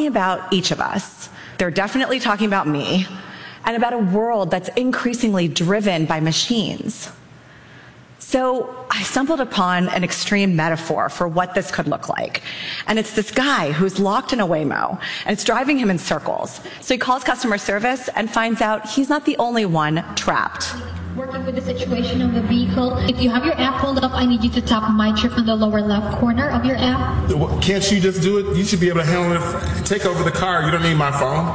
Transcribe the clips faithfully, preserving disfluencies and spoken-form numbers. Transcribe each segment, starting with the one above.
talking about each of us. They're definitely talking about me, and about a world that's increasingly driven by machines. So I stumbled upon an extreme metaphor for what this could look like. And it's this guy who's locked in a Waymo, and it's driving him in circles. So he calls customer service and finds out he's not the only one trapped. Working with the situation of the vehicle. If you have your app pulled up, I need you to tap my trip in the lower left corner of your app. Can't you just do it? You should be able to handle it. Take over the car. You don't need my phone.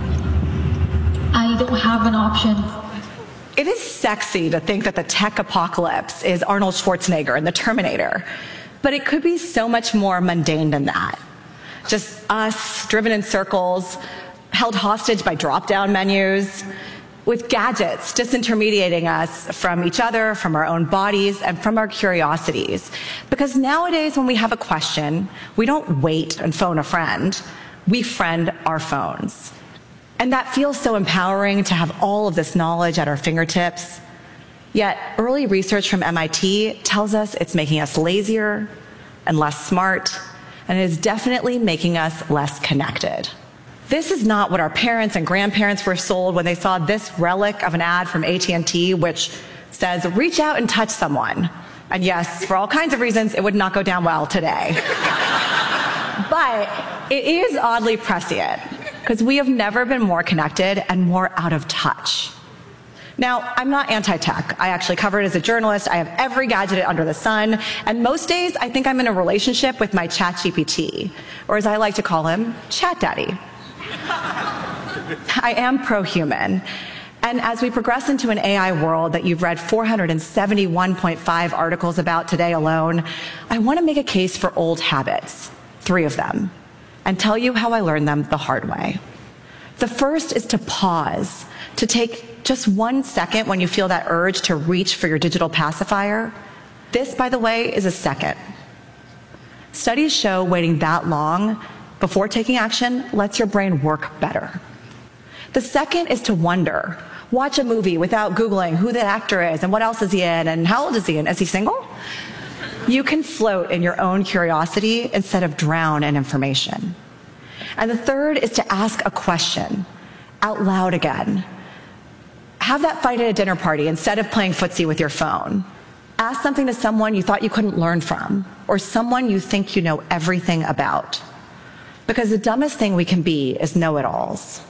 I don't have an option. It is sexy to think that the tech apocalypse is Arnold Schwarzenegger and the Terminator, but it could be so much more mundane than that. Just us, driven in circles, held hostage by drop-down menus, with gadgets disintermediating us from each other, from our own bodies, and from our curiosities. Because nowadays, when we have a question, we don't wait and phone a friend. We friend our phones. And that feels so empowering to have all of this knowledge at our fingertips. Yet, early research from M I T tells us it's making us lazier and less smart, and it is definitely making us less connected. This is not what our parents and grandparents were sold when they saw this relic of an ad from A T and T, which says, reach out and touch someone. And yes, for all kinds of reasons, it would not go down well today. But it is oddly prescient, because we have never been more connected and more out of touch. Now, I'm not anti-tech. I actually cover it as a journalist. I have every gadget under the sun. And most days, I think I'm in a relationship with my ChatGPT, or as I like to call him, Chat Daddy. I am pro-human. And as we progress into an A I world that you've read four hundred seventy-one point five articles about today alone, I want to make a case for old habits, three of them, and tell you how I learned them the hard way. The first is to pause, to take just one second when you feel that urge to reach for your digital pacifier. This, by the way, is a second. Studies show waiting that long before taking action lets your brain work better. The second is to wonder. Watch a movie without Googling who the actor is and what else is he in and how old is he and is he single? You can float in your own curiosity instead of drown in information. And the third is to ask a question out loud again. Have that fight at a dinner party instead of playing footsie with your phone. Ask something to someone you thought you couldn't learn from, or someone you think you know everything about. Because the dumbest thing we can be is know-it-alls.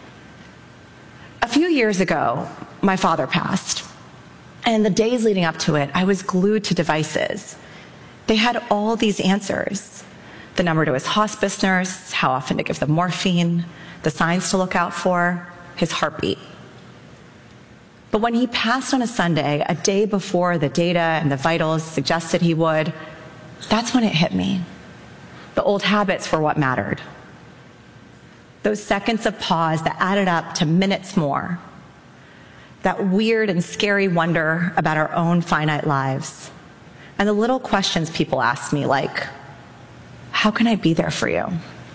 A few years ago, my father passed. And in the days leading up to it, I was glued to devices. They had all these answers. The number to his hospice nurse, how often to give them morphine, the signs to look out for, his heartbeat. But when he passed on a Sunday, a day before the data and the vitals suggested he would, that's when it hit me. The old habits were what mattered. Those seconds of pause that added up to minutes more. That weird and scary wonder about our own finite lives. And the little questions people asked me, like, how can I be there for you?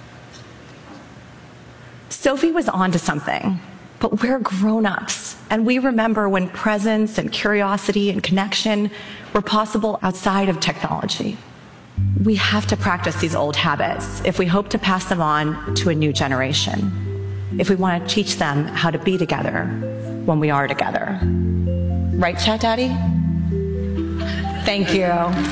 Sophie was onto something, but we're grown-ups, and we remember when presence and curiosity and connection were possible outside of technology. We have to practice these old habits if we hope to pass them on to a new generation, if we want to teach them how to be together when we are together. Right, Chat Daddy? Thank you.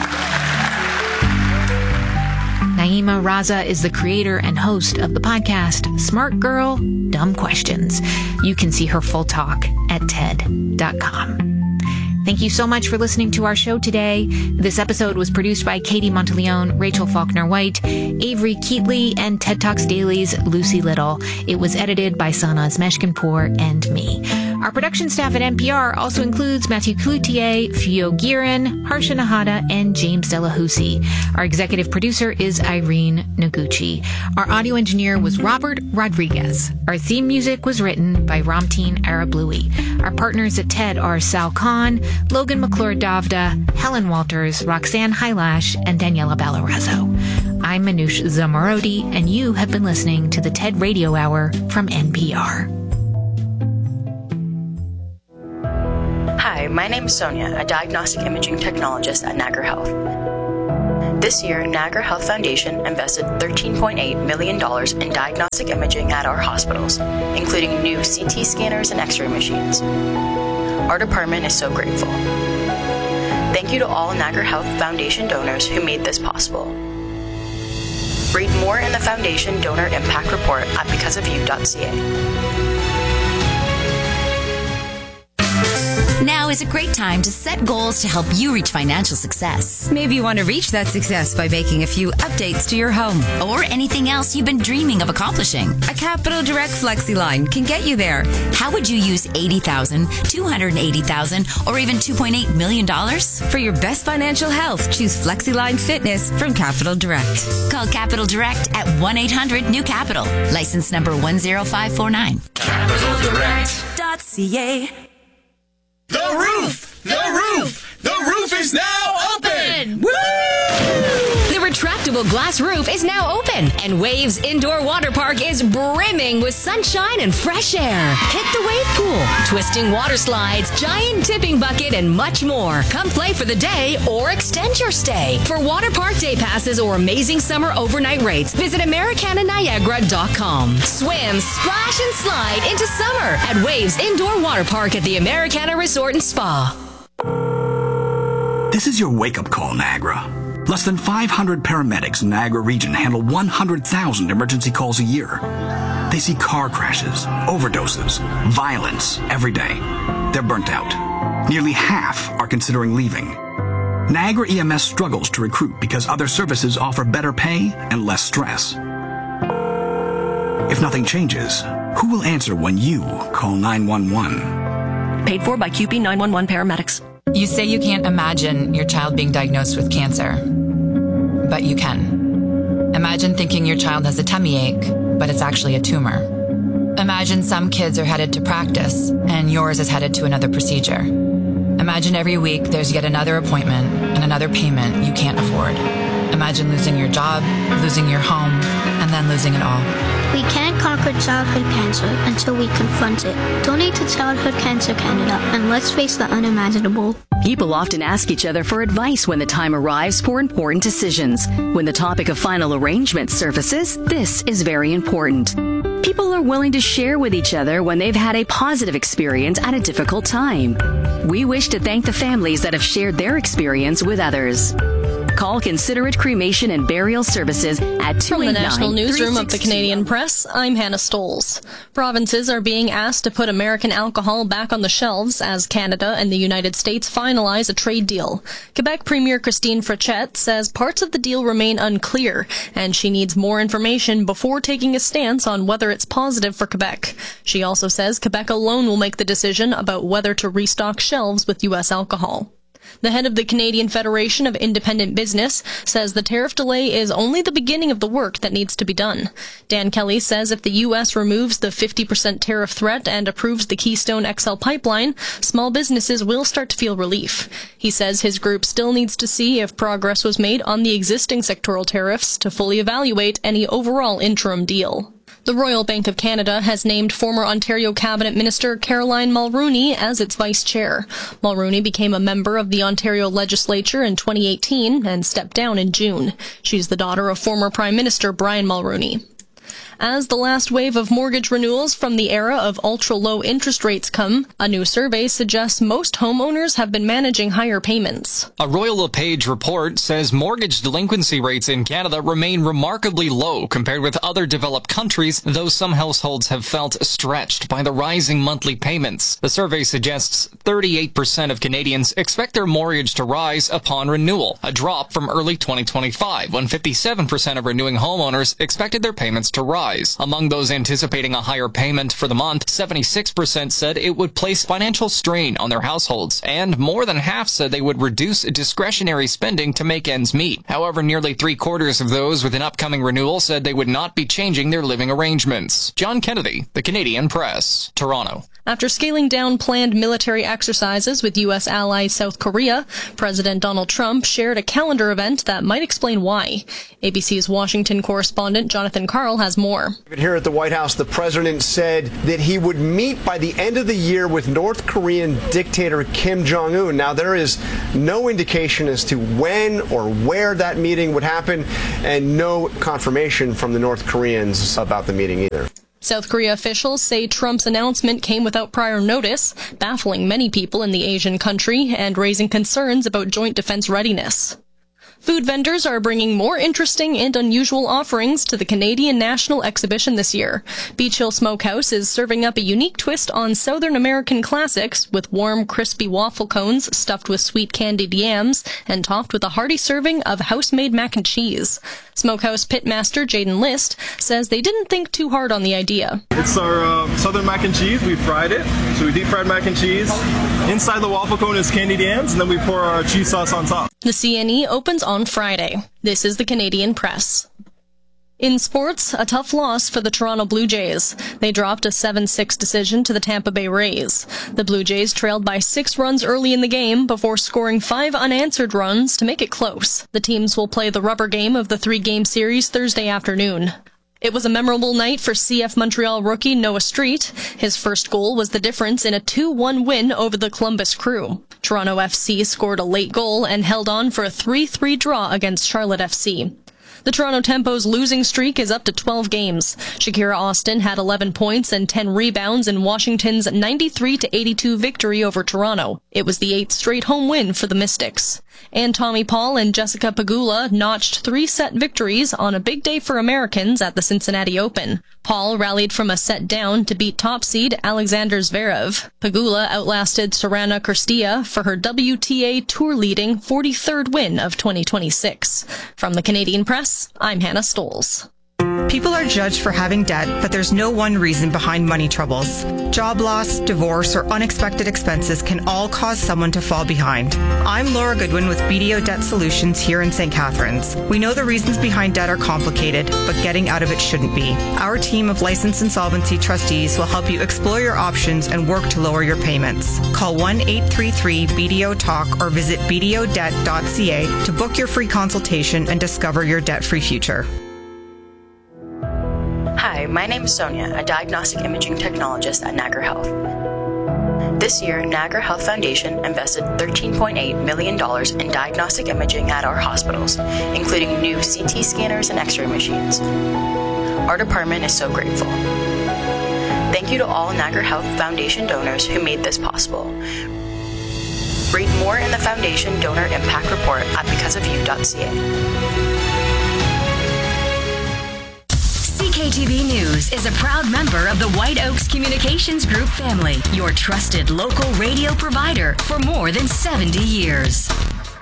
Naima Raza is the creator and host of the podcast Smart Girl, Dumb Questions. You can see her full talk at T E D dot com. Thank you so much for listening to our show today. This episode was produced by Katie Monteleone, Rachel Faulkner-White, Avery Keatley, and TED Talks Daily's Lucy Little. It was edited by Sanaz Meshkinpour and me. Our production staff at N P R also includes Matthew Cloutier, Fio Girin, Harsha Nahata, and James Delahousie. Our executive producer is Irene Noguchi. Our audio engineer was Robert Rodriguez. Our theme music was written by Ramteen Arablouei. Our partners at TED are Sal Khan, Logan McClure-Davda, Helen Walters, Roxanne Hylash, and Daniela Balarazo. I'm Manoush Zomorodi, and you have been listening to the TED Radio Hour from N P R. Hi, my name is Sonia, a diagnostic imaging technologist at Nagar Health. This year, Niagara Health Foundation invested thirteen point eight million dollars in diagnostic imaging at our hospitals, including new C T scanners and X-ray machines. Our department is so grateful. Thank you to all Niagara Health Foundation donors who made this possible. Read more in the Foundation Donor Impact Report at because of you dot c a. Now is a great time to set goals to help you reach financial success. Maybe you want to reach that success by making a few updates to your home. Or anything else you've been dreaming of accomplishing. A Capital Direct FlexiLine can get you there. How would you use eighty thousand dollars, two hundred eighty thousand dollars, or even two point eight million dollars? For your best financial health, choose FlexiLine Fitness from Capital Direct. Call Capital Direct at one eight hundred new capital. License number one zero five four nine. Capital Direct dot c a. The roof! The roof! The roof is now open! Woo! The retractable glass roof is now open, and Waves Indoor Water Park is brimming with sunshine and fresh air. Hit the wave pool, twisting water slides, giant tipping bucket, and much more. Come play for the day or extend your stay. For water park day passes or amazing summer overnight rates, visit Americana Niagara dot com. Swim, splash, and slide into summer at Waves Indoor Water Park at the Americana Resort and Spa. This is your wake-up call, Niagara. Less than five hundred paramedics in Niagara region handle one hundred thousand emergency calls a year. They see car crashes, overdoses, violence every day. They're burnt out. Nearly half are considering leaving. Niagara E M S struggles to recruit because other services offer better pay and less stress. If nothing changes, who will answer when you call nine one one? Paid for by Q P nine one one paramedics. You say you can't imagine your child being diagnosed with cancer, but you can. Imagine thinking your child has a tummy ache, but it's actually a tumor. Imagine some kids are headed to practice, and yours is headed to another procedure. Imagine every week there's yet another appointment and another payment you can't afford. Imagine losing your job, losing your home, and then losing it all. We can't conquer childhood cancer until we confront it. Donate to Childhood Cancer Canada and let's face the unimaginable. People often ask each other for advice when the time arrives for important decisions. When the topic of final arrangement surfaces, this is very important. People are willing to share with each other when they've had a positive experience at a difficult time. We wish to thank the families that have shared their experience with others. Call Considerate Cremation and Burial Services at two eight nine, From the National Newsroom of the Canadian Press, I'm Hannah Stoles. Provinces are being asked to put American alcohol back on the shelves as Canada and the United States finalize a trade deal. Quebec Premier Christine Frechette says parts of the deal remain unclear, and she needs more information before taking a stance on whether it's positive for Quebec. She also says Quebec alone will make the decision about whether to restock shelves with U S alcohol. The head of the Canadian Federation of Independent Business says the tariff delay is only the beginning of the work that needs to be done. Dan Kelly says if the U S removes the fifty percent tariff threat and approves the Keystone X L pipeline, small businesses will start to feel relief. He says his group still needs to see if progress was made on the existing sectoral tariffs to fully evaluate any overall interim deal. The Royal Bank of Canada has named former Ontario Cabinet Minister Caroline Mulroney as its vice chair. Mulroney became a member of the Ontario Legislature in twenty eighteen and stepped down in June. She's the daughter of former Prime Minister Brian Mulroney. As the last wave of mortgage renewals from the era of ultra-low interest rates come, a new survey suggests most homeowners have been managing higher payments. A Royal LePage report says mortgage delinquency rates in Canada remain remarkably low compared with other developed countries, though some households have felt stretched by the rising monthly payments. The survey suggests thirty-eight percent of Canadians expect their mortgage to rise upon renewal, a drop from early twenty twenty-five, when fifty-seven percent of renewing homeowners expected their payments to rise. Among those anticipating a higher payment for the month, seventy-six percent said it would place financial strain on their households, and more than half said they would reduce discretionary spending to make ends meet. However, nearly three-quarters of those with an upcoming renewal said they would not be changing their living arrangements. John Kennedy, The Canadian Press, Toronto. After scaling down planned military exercises with U S ally South Korea, President Donald Trump shared a calendar event that might explain why. A B C's Washington correspondent Jonathan Karl has more. more. Here at the White House, the president said that he would meet by the end of the year with North Korean dictator Kim Jong-un. Now, there is no indication as to when or where that meeting would happen, and no confirmation from the North Koreans about the meeting either. South Korea officials say Trump's announcement came without prior notice, baffling many people in the Asian country and raising concerns about joint defense readiness. Food vendors are bringing more interesting and unusual offerings to the Canadian National Exhibition this year. Beach Hill Smokehouse is serving up a unique twist on Southern American classics with warm, crispy waffle cones stuffed with sweet candied yams and topped with a hearty serving of house-made mac and cheese. Smokehouse pitmaster Jaden List says they didn't think too hard on the idea. It's our uh, Southern mac and cheese. We fried it, so we deep fried mac and cheese. Inside the waffle cone is candied yams, and then we pour our cheese sauce on top. The C N E opens on Friday. This is the Canadian Press. In sports, a tough loss for the Toronto Blue Jays. They dropped a seven six decision to the Tampa Bay Rays. The Blue Jays trailed by six runs early in the game before scoring five unanswered runs to make it close. The teams will play the rubber game of the three-game series Thursday afternoon. It was a memorable night for C F Montreal rookie Noah Street. His first goal was the difference in a two one win over the Columbus Crew. Toronto F C scored a late goal and held on for a three three draw against Charlotte F C. The Toronto Tempo's losing streak is up to twelve games. Shakira Austin had eleven points and ten rebounds in Washington's ninety-three to eighty-two victory over Toronto. It was the eighth straight home win for the Mystics. And Tommy Paul and Jessica Pegula notched three-set victories on a big day for Americans at the Cincinnati Open. Paul rallied from a set down to beat top seed Alexander Zverev. Pegula outlasted Sorana Cîrstea for her W T A tour-leading forty-third win of twenty twenty-six. From the Canadian Press, I'm Hannah Stoles. People are judged for having debt, but there's no one reason behind money troubles. Job loss, divorce, or unexpected expenses can all cause someone to fall behind. I'm Laura Goodwin with B D O Debt Solutions here in Saint Catharines. We know the reasons behind debt are complicated, but getting out of it shouldn't be. Our team of licensed insolvency trustees will help you explore your options and work to lower your payments. Call one eight three three B D O talk or visit b d o debt dot c a to book your free consultation and discover your debt-free future. Hi, my name is Sonia, a diagnostic imaging technologist at Niagara Health. This year, Niagara Health Foundation invested thirteen point eight million dollars in diagnostic imaging at our hospitals, including new C T scanners and X-ray machines. Our department is so grateful. Thank you to all Niagara Health Foundation donors who made this possible. Read more in the Foundation Donor Impact Report at because of you dot c a. C K T V News is a proud member of the White Oaks Communications Group family, your trusted local radio provider for more than seventy years.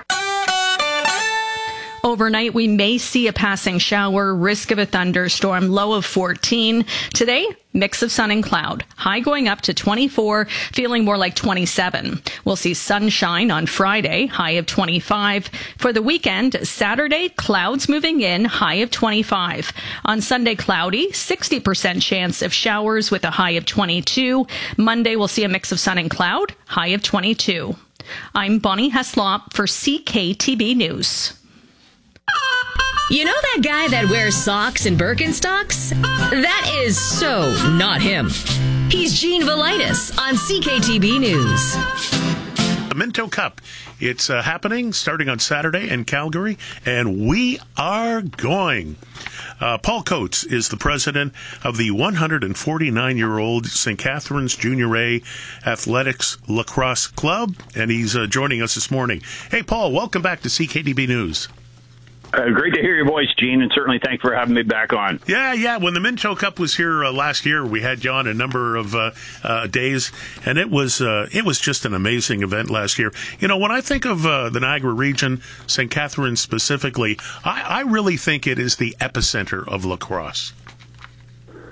Overnight, we may see a passing shower, risk of a thunderstorm, low of fourteen. Today, mix of sun and cloud. High going up to twenty-four, feeling more like twenty-seven. We'll see sunshine on Friday, high of twenty-five. For the weekend, Saturday, clouds moving in, high of twenty-five. On Sunday, cloudy, sixty percent chance of showers with a high of twenty-two. Monday, we'll see a mix of sun and cloud, high of twenty-two. I'm Bonnie Heslop for C K T B News. You know that guy that wears socks and Birkenstocks? That is so not him. He's Gene Velitis on C K T B News. The Minto Cup. It's uh, happening starting on Saturday in Calgary, and we are going. Uh, Paul Coates is the president of the one hundred forty-nine-year-old Saint Catharines Junior A Athletics Lacrosse Club, and he's uh, joining us this morning. Hey, Paul, welcome back to C K T B News. Uh, great to hear your voice, Gene, and certainly thanks for having me back on. Yeah, yeah. When the Minto Cup was here uh, last year, we had you on a number of uh, uh, days, and it was uh, it was just an amazing event last year. You know, when I think of uh, the Niagara region, Saint Catharines specifically, I, I really think it is the epicenter of lacrosse.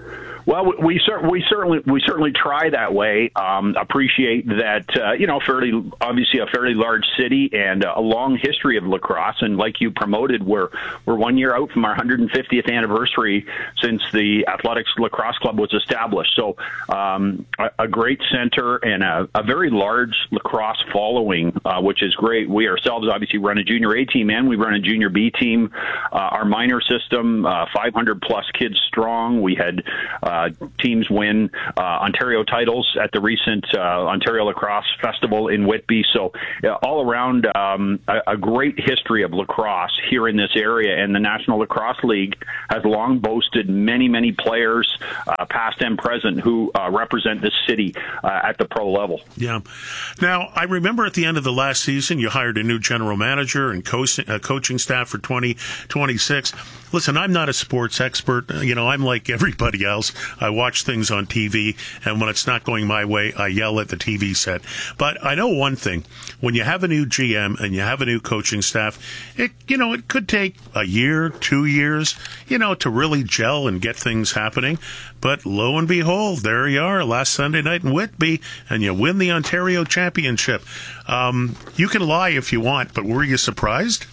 Well, we, cer- we certainly we certainly try that way. Um, appreciate that uh, you know, fairly obviously a fairly large city and a long history of lacrosse. And like you promoted, we're we're one year out from our one hundred fiftieth anniversary since the Athletics Lacrosse Club was established. So um, a, a great center and a, a very large lacrosse following, uh, which is great. We ourselves obviously run a junior A team and we run a junior B team. Uh, our minor system, uh, five hundred plus kids strong. We had Uh, teams win uh, Ontario titles at the recent uh, Ontario Lacrosse Festival in Whitby. So uh, all around um, a, a great history of lacrosse here in this area. And the National Lacrosse League has long boasted many, many players, uh, past and present, who uh, represent this city uh, at the pro level. Yeah. Now, I remember at the end of the last season, you hired a new general manager and co- uh, coaching staff for twenty twenty-six. Listen, I'm not a sports expert. You know, I'm like everybody else. I watch things on T V, and when it's not going my way, I yell at the T V set. But I know one thing. When you have a new G M and you have a new coaching staff, it, you know, it could take a year, two years, you know, to really gel and get things happening. But lo and behold, there you are last Sunday night in Whitby, and you win the Ontario Championship. Um, you can lie if you want, but were you surprised?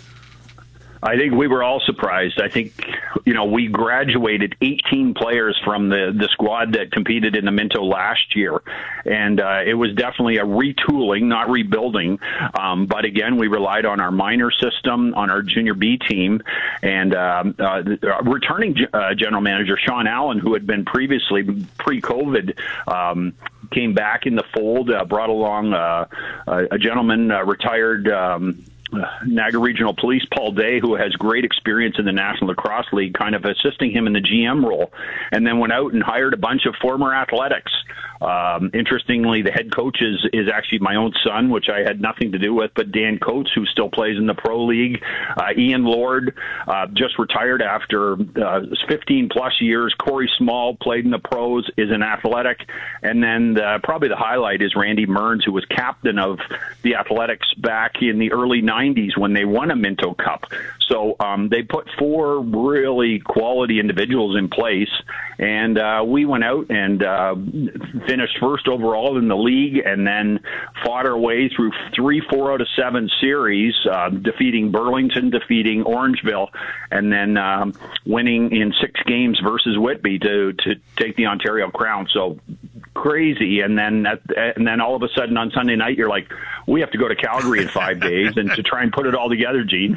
I think we were all surprised. I think, you know, we graduated eighteen players from the, the squad that competed in the Minto last year. And uh, it was definitely a retooling, not rebuilding. Um, but again, we relied on our minor system, on our junior B team. And um, uh, returning uh, general manager Sean Allen, who had been previously pre-COVID, um, came back in the fold, uh, brought along uh, a gentleman, uh, retired um Niagara Regional Police, Paul Day, who has great experience in the National Lacrosse League, kind of assisting him in the G M role, and then went out and hired a bunch of former athletics. Um, interestingly, the head coach is, is actually my own son, which I had nothing to do with, but Dan Coates, who still plays in the Pro League. Uh, Ian Lord, uh, just retired after uh, fifteen plus years. Corey Small played in the pros, is an athletic. And then the, probably the highlight is Randy Mearns, who was captain of the Athletics back in the early nineties when they won a Minto Cup. So um, they put four really quality individuals in place, and uh, we went out and uh, finished first overall in the league, and then fought our way through three four out of seven series, uh, defeating Burlington, defeating Orangeville, and then um, winning in six games versus Whitby to to take the Ontario crown. So crazy. And then at, and then all of a sudden on Sunday night, you're like, we have to go to Calgary in five days and to try and put it all together, Gene.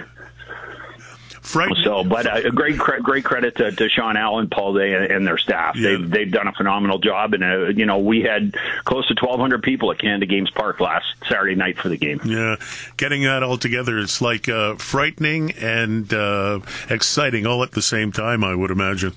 Frightening. So, but uh, a great, great credit to, to Sean Allen, Paul Day, and their staff. Yeah. They've they've done a phenomenal job, and uh, you know, we had close to twelve hundred people at Canada Games Park last Saturday night for the game. Yeah, getting that all together, it's like uh, frightening and uh, exciting all at the same time, I would imagine.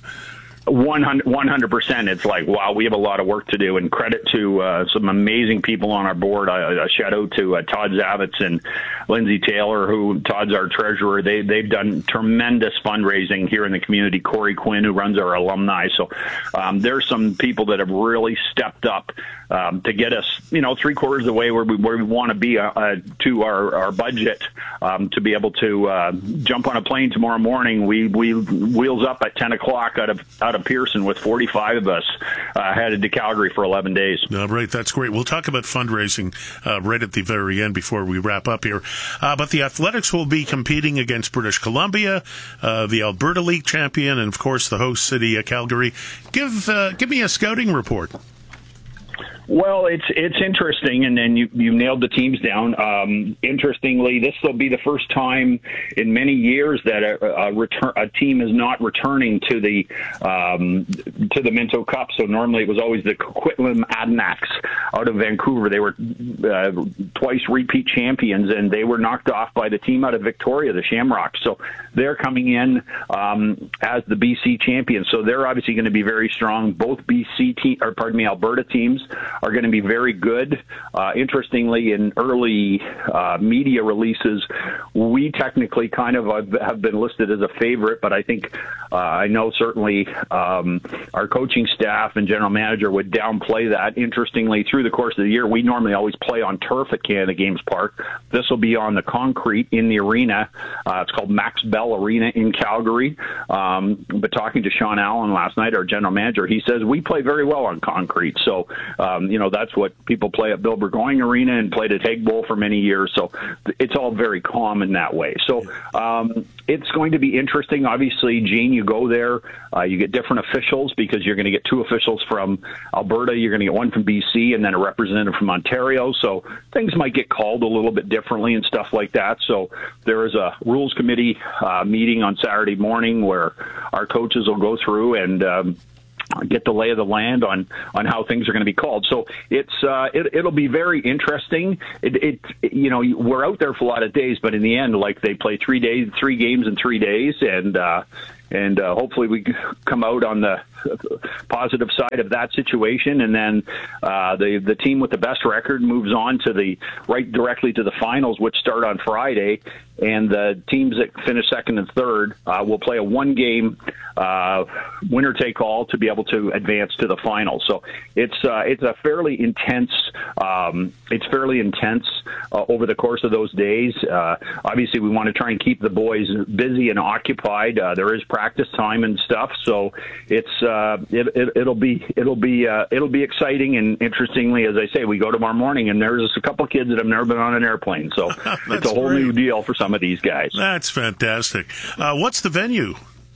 one hundred percent. It's like, wow, we have a lot of work to do, and credit to uh, some amazing people on our board. A, a shout out to uh, Todd Zavitz and Lindsay Taylor, who Todd's our treasurer. They, they've done tremendous fundraising here in the community. Corey Quinn, who runs our alumni. So um, there's some people that have really stepped up um, to get us, you know, three quarters of the way where we, where we want to be uh, uh, to our, our budget um, to be able to uh, jump on a plane tomorrow morning. We, we wheels up at ten o'clock out of, out of Pearson with forty-five of us uh, headed to Calgary for eleven days. All right, that's great. We'll talk about fundraising uh, right at the very end before we wrap up here. Uh, but the Athletics will be competing against British Columbia, uh, the Alberta League champion, and of course the host city, uh, Calgary. Give uh, give me a scouting report. Well, it's it's interesting, and then you, you nailed the teams down. Um, interestingly, this will be the first time in many years that a, a, return, a team is not returning to the um, to the Minto Cup. So normally it was always the Coquitlam Adanacs out of Vancouver. They were uh, twice repeat champions, and they were knocked off by the team out of Victoria, the Shamrocks. So they're coming in um, as the B C champions. So they're obviously going to be very strong. Both B C te- or pardon me, Alberta teams are going to be very good. Uh, interestingly, in early uh, media releases, we technically kind of have been listed as a favorite, but I think uh, I know certainly um, our coaching staff and general manager would downplay that. Interestingly, through the course of the year, we normally always play on turf at Canada Games Park. This will be on the concrete in the arena. Uh, it's called Max Bell Arena in Calgary. Um, but talking to Sean Allen last night, our general manager, he says we play very well on concrete. So, um, you know, that's what people play at Bill Burgoyne Arena and played at Haig Bowl for many years. So it's all very common that way. So um, it's going to be interesting. Obviously, Gene, you go there, uh, you get different officials because you're going to get two officials from Alberta, you're going to get one from B C, and then a representative from Ontario. So things might get called a little bit differently and stuff like that. So there is a rules committee uh, meeting on Saturday morning where our coaches will go through and um, get the lay of the land on, on how things are going to be called. So it's uh, it, it'll be very interesting. It, it you know we're out there for a lot of days, but in the end, like they play three days, three games in three days, and uh, and uh, hopefully we come out on the positive side of that situation, and then uh, the the team with the best record moves on to the right directly to the finals, which start on Friday. And the teams that finish second and third uh, will play a one-game uh, winner-take-all to be able to advance to the final. So it's uh, it's a fairly intense um, it's fairly intense uh, over the course of those days. Uh, obviously, we want to try and keep the boys busy and occupied. Uh, there is practice time and stuff, so it's uh, it, it, it'll be it'll be uh, it'll be exciting. And interestingly, as I say, we go tomorrow morning, and there's a couple of kids that have never been on an airplane, so it's a whole great. new deal for some of these guys. That's fantastic. Uh, what's the venue?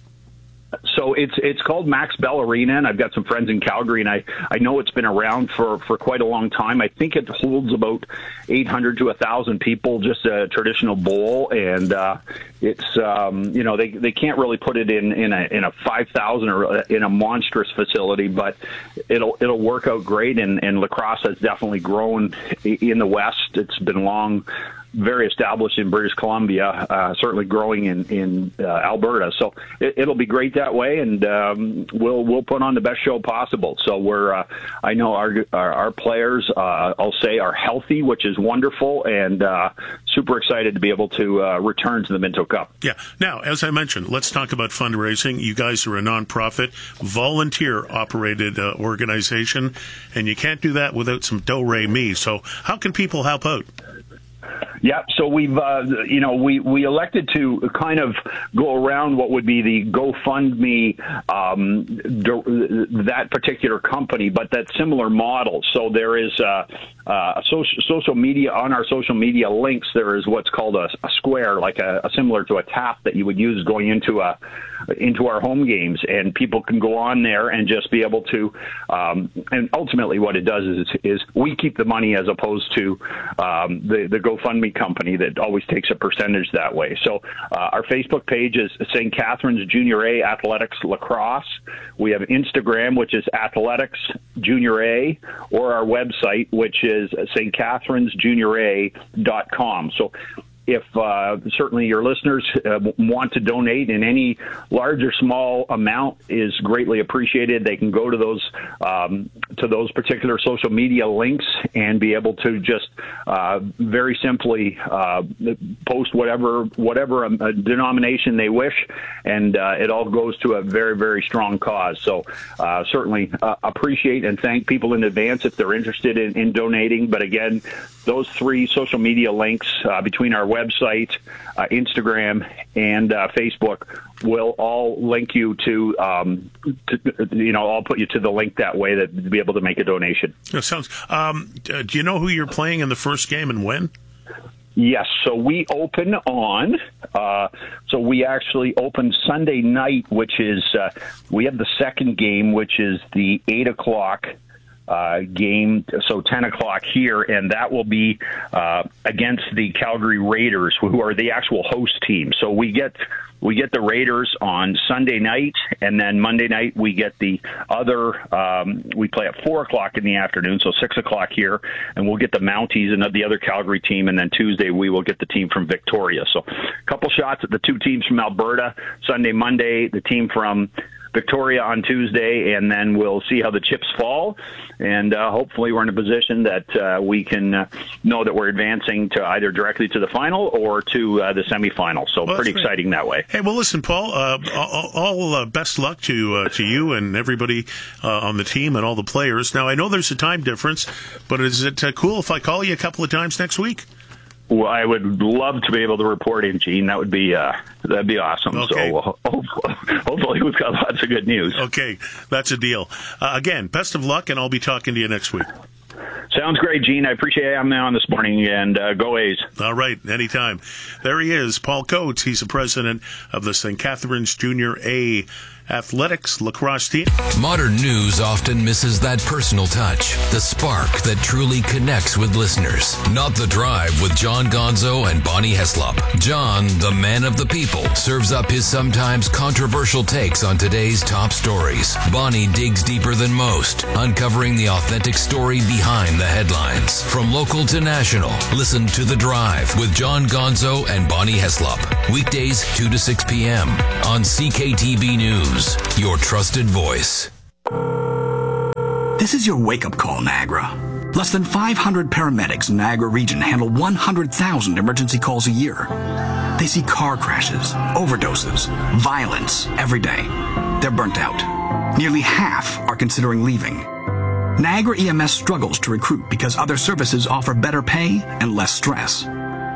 So it's it's called Max Bell Arena, and I've got some friends in Calgary, and I, I know it's been around for, for quite a long time. I think it holds about eight hundred to one thousand people, just a traditional bowl, and uh, it's um, you know they they can't really put it in in a in a five thousand or in a monstrous facility, but it'll it'll work out great. And, and lacrosse has definitely grown in the West. It's been long. Very established in British Columbia, uh, certainly growing in in uh, Alberta. So it, it'll be great that way, and um, we'll we'll put on the best show possible. So we're uh, I know our our, our players, uh, I'll say, are healthy, which is wonderful, and uh, super excited to be able to uh, return to the Minto Cup. Yeah. Now, as I mentioned, let's talk about fundraising. You guys are a nonprofit, volunteer-operated uh, organization, and you can't do that without some do-re-mi. So how can people help out? Yeah, so we've, uh, you know, we, we elected to kind of go around what would be the GoFundMe, um, that particular company, but that similar model. So there is uh, uh, social, social media, on our social media links, there is what's called a, a square, like a, a similar to a tap that you would use going into a into our home games, and people can go on there and just be able to, um, and ultimately what it does is, is we keep the money as opposed to um, the, the GoFundMe company that always takes a percentage that way. So uh, our Facebook page is Saint Catharines Junior A Athletics Lacrosse. We have Instagram, which is Athletics Junior A, or our website, which is st catharines junior a dot com. So if uh, certainly your listeners uh, want to donate in any large or small amount is greatly appreciated. They can go to those um, to those particular social media links and be able to just uh, very simply uh, post whatever whatever a, a denomination they wish, and uh, it all goes to a very, very strong cause. So uh, certainly uh, appreciate and thank people in advance if they're interested in, in donating. But again, those three social media links uh, between our website, uh, Instagram, and uh, Facebook will all link you to, um, to, you know, I'll put you to the link that way that to be able to make a donation. That sounds. Um, do you know who you're playing in the first game and when? Yes, so we open on, uh, so we actually open Sunday night, which is, uh, we have the second game, which is the eight o'clock Uh, game, so ten o'clock here, and that will be uh, against the Calgary Raiders, who are the actual host team. So we get we get the Raiders on Sunday night, and then Monday night we get the other. Um, we play at four o'clock in the afternoon, so six o'clock here, and we'll get the Mounties and the other Calgary team, and then Tuesday we will get the team from Victoria. So a couple shots at the two teams from Alberta. Sunday, Monday, the team from Victoria on Tuesday, and then we'll see how the chips fall. And uh, hopefully we're in a position that uh, we can uh, know that we're advancing to either directly to the final or to uh, the semifinal. So well, pretty exciting that way. Hey, well, listen, Paul, uh, all, all uh, best luck to uh, to you and everybody uh, on the team and all the players. Now, I know there's a time difference, but is it uh, cool if I call you a couple of times next week? Well, I would love to be able to report in, Gene. That would be uh, that'd be awesome. Okay. So uh, hopefully, hopefully we've got lots of good news. Okay, that's a deal. Uh, again, best of luck, and I'll be talking to you next week. Sounds great, Gene. I appreciate having me on this morning, and uh, go A's. All right, anytime. There he is, Paul Coates. He's the president of the Saint Catharines Junior A Athletics lacrosse team. Modern news often misses that personal touch, the spark that truly connects with listeners. Not The Drive with John Gonzo and Bonnie Heslop. John, the man of the people, serves up his sometimes controversial takes on today's top stories. Bonnie digs deeper than most, uncovering the authentic story behind the headlines. From local to national, listen to The Drive with John Gonzo and Bonnie Heslop. Weekdays two to six p.m. on C K T B News. Your trusted voice. This is your wake-up call, Niagara. Less than five hundred paramedics in Niagara region handle one hundred thousand emergency calls a year. They see car crashes, overdoses, violence every day. They're burnt out. Nearly half are considering leaving. Niagara E M S struggles to recruit because other services offer better pay and less stress.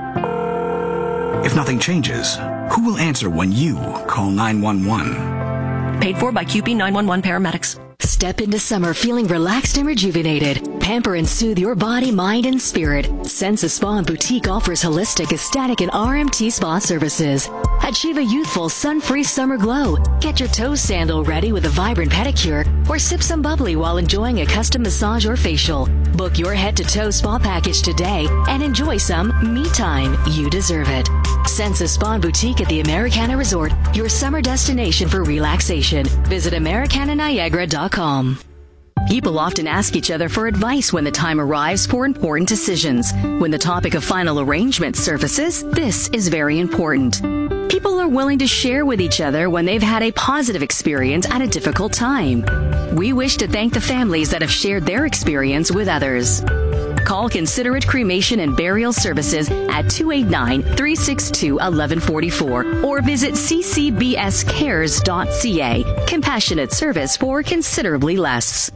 If nothing changes, who will answer when you call nine one one? Paid for by Q P nine one one paramedics. Step into summer feeling relaxed and rejuvenated. Pamper and soothe your body, mind, and spirit. Sensa Spa and Boutique offers holistic, ecstatic, and R M T spa services. Achieve a youthful, sun-free summer glow. Get your toe sandal ready with a vibrant pedicure, or sip some bubbly while enjoying a custom massage or facial. Book your head-to-toe spa package today and enjoy some me time. You deserve it. Sensa Spa and Boutique at the Americana Resort, your summer destination for relaxation. Visit Americana Niagara dot com. People often ask each other for advice when the time arrives for important decisions. When the topic of final arrangement surfaces, this is very important. People are willing to share with each other when they've had a positive experience at a difficult time. We wish to thank the families that have shared their experience with others. Call Considerate Cremation and Burial Services at two eight nine, three six two, one one four four or visit c c b s cares dot c a. Compassionate service for considerably less.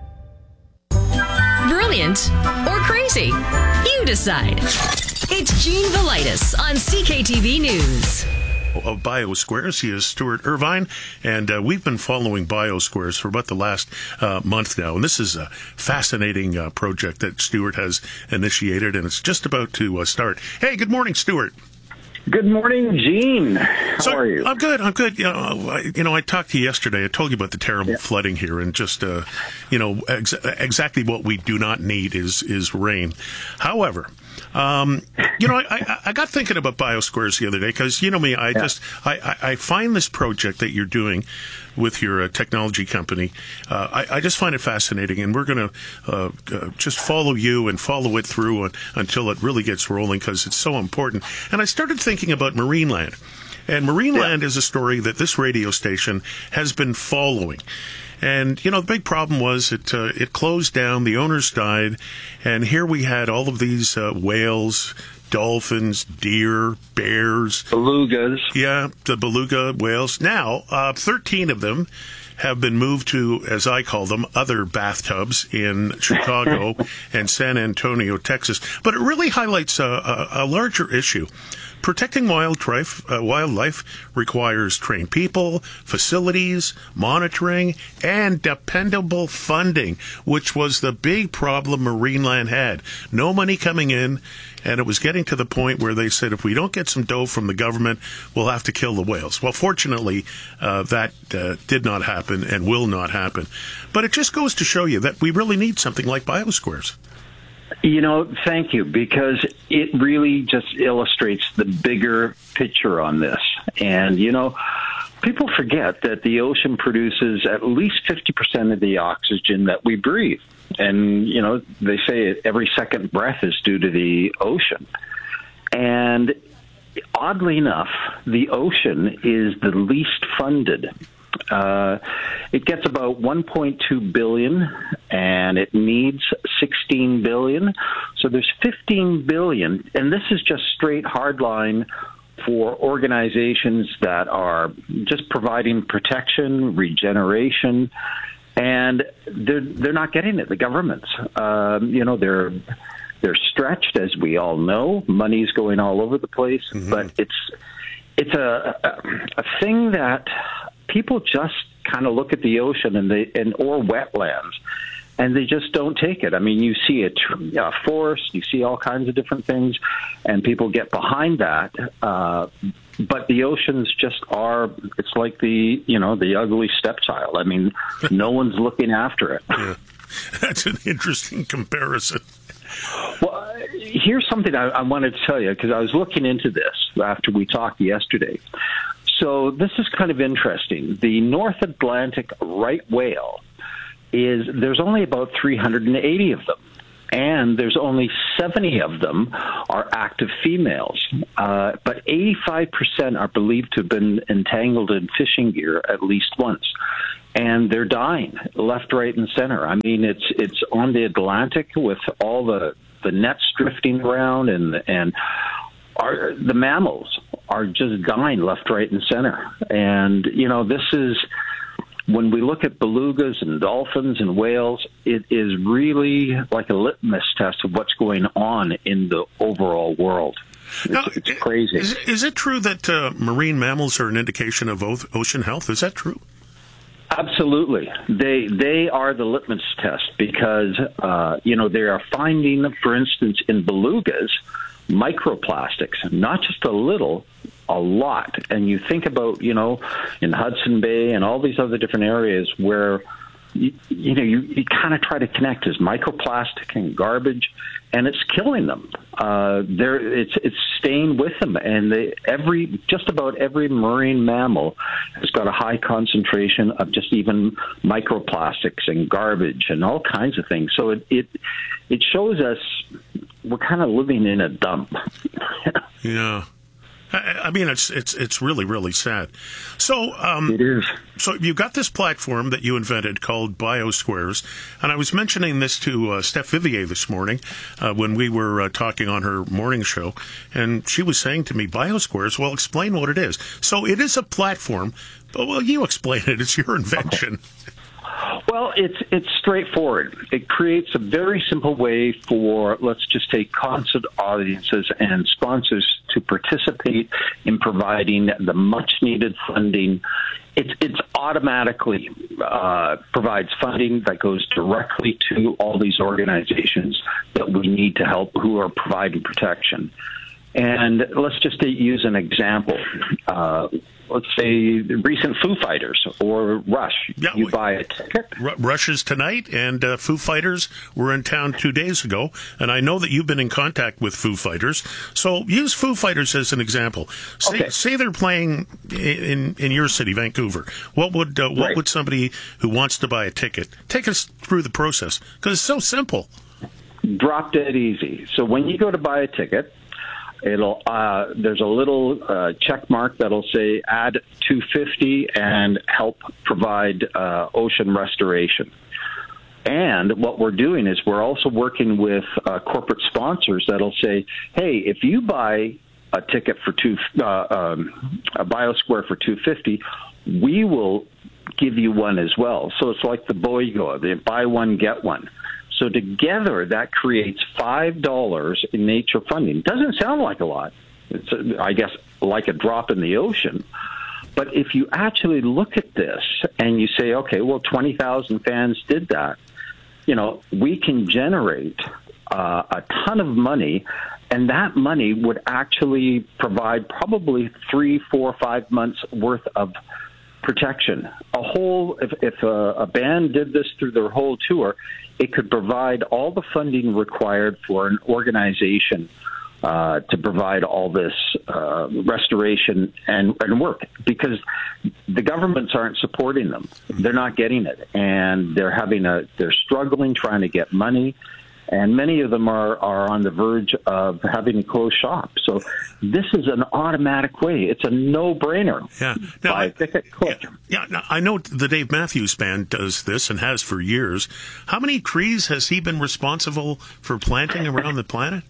Brilliant or crazy? You decide. It's Gene Velitis on C K T V News. Of BioSquares. He is Stuart Irvine, and uh, we've been following BioSquares for about the last uh, month now. And this is a fascinating uh, project that Stuart has initiated, and it's just about to uh, start. Hey, good morning, Stuart. Good morning, Gene. How so, are you? I'm good. I'm good. You know, I, you know, I talked to you yesterday. I told you about the terrible yeah. flooding here, and just, uh, you know, ex- exactly what we do not need is is rain. However, um, you know, I, I, I got thinking about BioSquares the other day because, you know me, I yeah. just I, I find this project that you're doing with your uh, technology company, uh, I, I just find it fascinating, and we're going to uh, uh, just follow you and follow it through on, until it really gets rolling because it's so important. And I started thinking about Marineland, and Marineland yeah. is a story that this radio station has been following. And, you know, the big problem was it uh, it closed down, the owners died, and here we had all of these uh, whales, dolphins, deer, bears. Belugas. Yeah, the beluga whales. Now, uh, thirteen of them have been moved to, as I call them, other bathtubs in Chicago and San Antonio, Texas. But it really highlights a, a, a larger issue. Protecting wildlife, uh, wildlife requires trained people, facilities, monitoring, and dependable funding, which was the big problem Marineland had. No money coming in, and it was getting to the point where they said, if we don't get some dough from the government, we'll have to kill the whales. Well, fortunately, uh, that uh, did not happen and will not happen. But it just goes to show you that we really need something like BioSquares. You know, thank you, because it really just illustrates the bigger picture on this. And, you know, people forget that the ocean produces at least fifty percent of the oxygen that we breathe. And, you know, they say every second breath is due to the ocean. And oddly enough, the ocean is the least funded Uh, it gets about one point two billion dollars, and it needs sixteen billion dollars. So there's fifteen billion dollars, and this is just straight hardline for organizations that are just providing protection, regeneration, and they're they're not getting it. The governments, um, you know, they're they're stretched, as we all know. Money's going all over the place, mm-hmm. but it's it's a, a a thing that people just kind of look at the ocean and they and or wetlands, and they just don't take it. I mean, you see a, a forest, you see all kinds of different things, and people get behind that. Uh, but the oceans just are, it's like the, you know, the ugly stepchild. I mean, no one's looking after it. Yeah. That's an interesting comparison. Well, here's something I, I wanted to tell you, because I was looking into this after we talked yesterday. So this is kind of interesting. The North Atlantic right whale is, there's only about three hundred eighty of them, and there's only seventy of them are active females. Uh, but eighty-five percent are believed to have been entangled in fishing gear at least once. And they're dying left, right, and center. I mean, it's it's on the Atlantic with all the, the nets drifting around, and and our, the mammals are just dying left, right, and center. And, you know, this is, when we look at belugas and dolphins and whales, it is really like a litmus test of what's going on in the overall world. It's, now, it's crazy. Is, is it true that uh, marine mammals are an indication of ocean health? Is that true? Absolutely. They they are the litmus test because, uh, you know, they are finding, for instance, in belugas, microplastics, not just a little, a lot. And you think about, you know, in Hudson Bay and all these other different areas where, you, you know, you, you kind of try to connect as microplastic and garbage, and it's killing them. Uh, there, it's it's staying with them, and they, every just about every marine mammal has got a high concentration of just even microplastics and garbage and all kinds of things. So it it, it shows us we're kind of living in a dump. Yeah. I mean, it's it's it's really, really sad. So um, it is. So you got this platform that you invented called BioSquares, and I was mentioning this to uh, Steph Vivier this morning uh, when we were uh, talking on her morning show, and she was saying to me, BioSquares, well, explain what it is. So it is a platform, but, well, you explain it. It's your invention. Okay. Well, it's it's straightforward. It creates a very simple way for, let's just take concert audiences and sponsors to participate in providing the much-needed funding. It it's automatically uh, provides funding that goes directly to all these organizations that we need to help, who are providing protection. And let's just use an example. Uh, let's say the recent Foo Fighters or Rush. Yeah, you buy a ticket. Rush is tonight, and uh, Foo Fighters were in town two days ago, and I know that you've been in contact with Foo Fighters. So use Foo Fighters as an example. Say, okay. say they're playing in in your city, Vancouver. What would uh, what right. would somebody who wants to buy a ticket take us through the process? Because it's so simple. Drop dead easy. So when you go to buy a ticket, It'll uh, there's a little uh, check mark that'll say add two hundred fifty dollars and help provide uh, ocean restoration. And what we're doing is we're also working with uh, corporate sponsors that'll say, hey, if you buy a ticket for two uh, um, a BioSquare for two hundred fifty dollars, we will give you one as well. So it's like the BOIGO, the buy one get one. So together, that creates five dollars in nature funding. Doesn't sound like a lot. It's, a, I guess, like a drop in the ocean. But if you actually look at this and you say, okay, well, twenty thousand fans did that, you know, we can generate uh, a ton of money, and that money would actually provide probably three, four, five months worth of protection. A whole, if, if a, a band did this through their whole tour, it could provide all the funding required for an organization uh, to provide all this uh, restoration and, and work, because the governments aren't supporting them. They're not getting it, and they're having a they're struggling trying to get money. and many of them are, are on the verge of having to close shop. So this is an automatic way. It's a no-brainer. Yeah. Now, Buy a ticket, click. Yeah, yeah now, I know the Dave Matthews Band does this and has for years. How many trees has he been responsible for planting around the planet?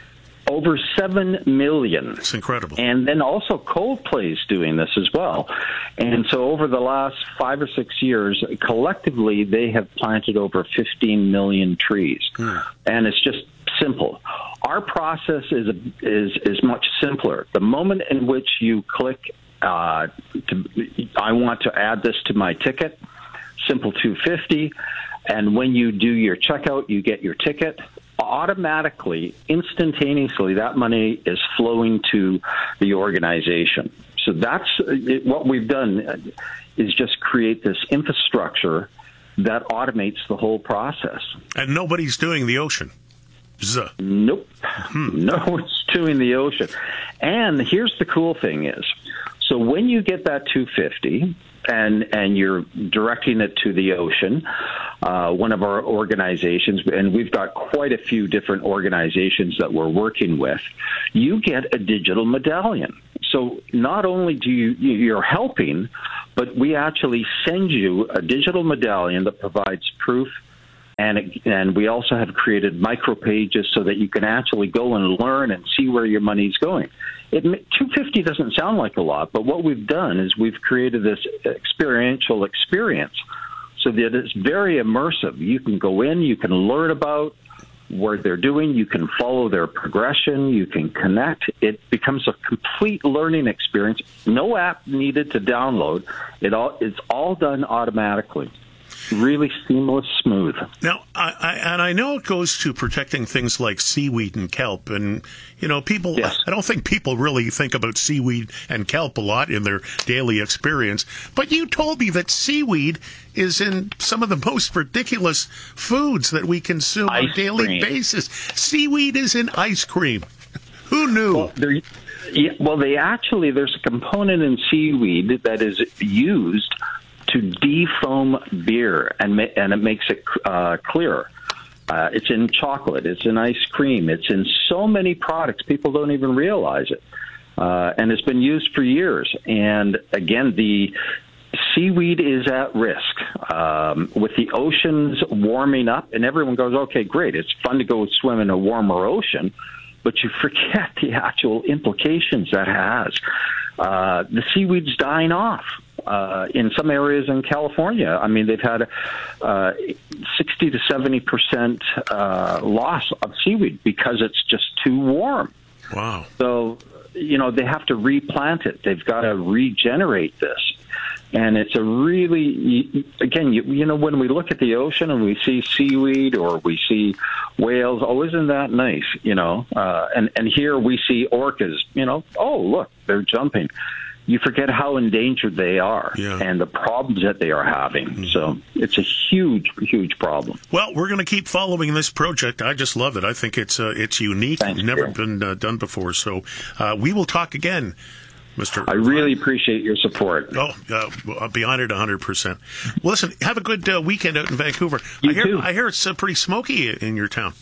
Over seven million. It's incredible. And then also Coldplay's doing this as well. And so over the last five or six years, collectively, they have planted over fifteen million trees. Hmm. And it's just simple. Our process is, is, is much simpler. The moment in which you click, uh, to, I want to add this to my ticket, simple two hundred fifty dollars. And when you do your checkout, you get your ticket. Automatically, instantaneously, that money is flowing to the organization. So that's it, what we've done is just create this infrastructure that automates the whole process. And nobody's doing the ocean. Zuh. Nope. Hmm. No one's doing the ocean. And here's the cool thing is, so when you get that two hundred fifty dollars, and and you're directing it to the ocean, uh, one of our organizations, and we've got quite a few different organizations that we're working with, you get a digital medallion. So not only do you, you're helping, but we actually send you a digital medallion that provides proof. And it, and we also have created micro pages so that you can actually go and learn and see where your money's going. It, two hundred fifty dollars doesn't sound like a lot, but what we've done is we've created this experiential experience so that it's very immersive. You can go in, you can learn about what they're doing, you can follow their progression, you can connect. It becomes a complete learning experience. No app needed to download. It all it's all done automatically. Really seamless, smooth. Now, I, I, and I know it goes to protecting things like seaweed and kelp. And, you know, people, yes. I don't think people really think about seaweed and kelp a lot in their daily experience. But you told me that seaweed is in some of the most ridiculous foods that we consume ice on a daily cream. basis. Seaweed is in ice cream. Who knew? Well, there, yeah, well, they actually, there's a component in seaweed that is used to defoam beer, and ma- and it makes it uh, clearer. Uh, it's in chocolate. It's in ice cream. It's in so many products. People don't even realize it. Uh, and it's been used for years. And again, the seaweed is at risk. Um, with the oceans warming up, and everyone goes, okay, great. It's fun to go swim in a warmer ocean, but you forget the actual implications that has. Uh, the seaweed's dying off. Uh, in some areas in California, I mean, they've had uh, sixty to seventy percent uh, loss of seaweed because it's just too warm. Wow. So, you know, they have to replant it. They've got to regenerate this. And it's a really, again, you, you know, when we look at the ocean and we see seaweed or we see whales, oh, isn't that nice, you know? Uh, and, and here we see orcas, you know, oh, look, they're jumping. You forget how endangered they are yeah. and the problems that they are having. Mm-hmm. So it's a huge, huge problem. Well, we're going to keep following this project. I just love it. I think it's uh, it's unique. Thanks, never Gary. been uh, done before. So uh, we will talk again, Mister I really appreciate your support. Oh, uh, I'll be honored one hundred percent. Well, listen, have a good uh, weekend out in Vancouver. You I hear, too. I hear it's uh, pretty smoky in your town.